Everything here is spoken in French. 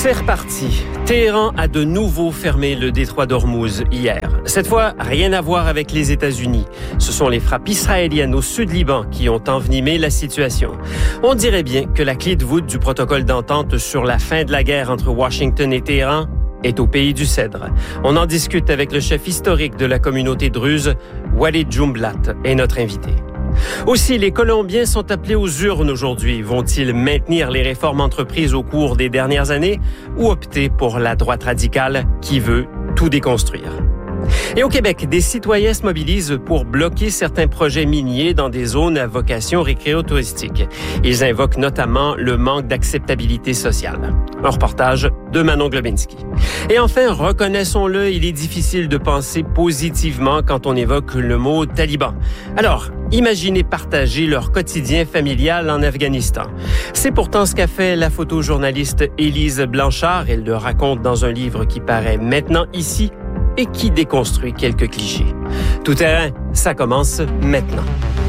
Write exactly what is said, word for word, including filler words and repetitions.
C'est reparti. Téhéran a de nouveau fermé le détroit d'Ormuz hier. Cette fois, rien à voir avec les États-Unis. Ce sont les frappes israéliennes au sud-Liban qui ont envenimé la situation. On dirait bien que la clé de voûte du protocole d'entente sur la fin de la guerre entre Washington et Téhéran est au pays du Cèdre. On en discute avec le chef historique de la communauté druze, Walid Jumblat, est notre invité. Aussi, les Colombiens sont appelés aux urnes aujourd'hui. Vont-ils maintenir les réformes entreprises au cours des dernières années ou opter pour la droite radicale qui veut tout déconstruire? Et au Québec, des citoyens se mobilisent pour bloquer certains projets miniers dans des zones à vocation récréo-touristique. Ils invoquent notamment le manque d'acceptabilité sociale. Un reportage de Manon Globinski. Et enfin, reconnaissons-le, il est difficile de penser positivement quand on évoque le mot taliban. Alors, imaginez partager leur quotidien familial en Afghanistan. C'est pourtant ce qu'a fait la photojournaliste Élise Blanchard. Elle le raconte dans un livre qui paraît maintenant ici et qui déconstruit quelques clichés. Tout terrain, ça commence maintenant.